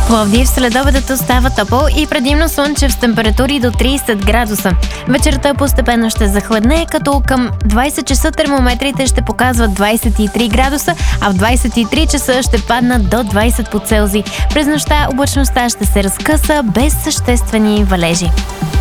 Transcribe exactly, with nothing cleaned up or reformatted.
Пловдив следобедът остава топъл и предимно слънчев с температури до трийсет градуса. Вечерта постепенно ще захладне, като към двайсет часа термометрите ще показват двайсет и три градуса, а в двайсет и три часа ще паднат до двайсет по Целзий. През нощта облачността ще се разкъса без съществени валежи.